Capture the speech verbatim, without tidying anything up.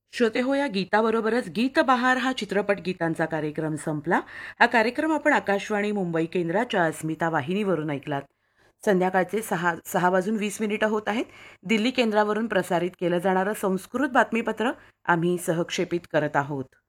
श्रोते हो, या गीताबरोबरच गीत बहार हा चित्रपट गीतांचा कार्यक्रम संपला. हा कार्यक्रम आपण आकाशवाणी मुंबई केंद्राच्या अस्मिता वाहिनीवरून ऐकलात. संध्याकाळचे सहा सहा वाजून वीस मिनिटं होत आहेत. दिल्ली केंद्रावरून प्रसारित केलं जाणारं संस्कृत बातमीपत्र आम्ही सहक्षेपित करत आहोत.